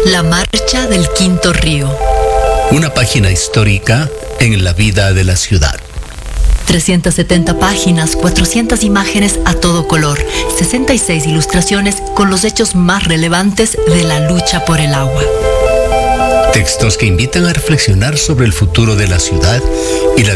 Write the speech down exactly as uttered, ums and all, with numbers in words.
La Marcha del Quinto Río. Una página histórica en la vida de la ciudad. trescientas setenta páginas, cuatrocientas imágenes a todo color, sesenta y seis ilustraciones con los hechos más relevantes de la lucha por el agua. Textos que invitan a reflexionar sobre el futuro de la ciudad y la